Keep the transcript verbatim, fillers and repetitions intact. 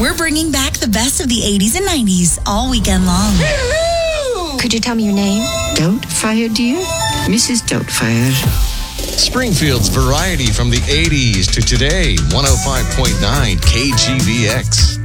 We're bringing back the best of the eighties and nineties all weekend long. Could you tell me your name? Doubtfire, dear? Missus Doubtfire. Springfield's variety from the eighties to today. one oh five point nine K G V X.